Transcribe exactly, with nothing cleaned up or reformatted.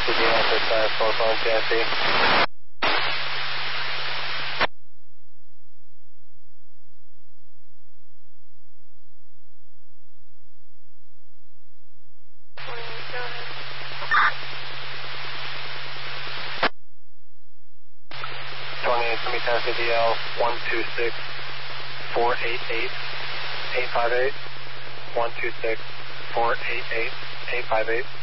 C D L for five four phone C I C. twenty-eight, Sumitomo C D L one two six four eight eight eight five eight. one two six four eight eight eight five eight.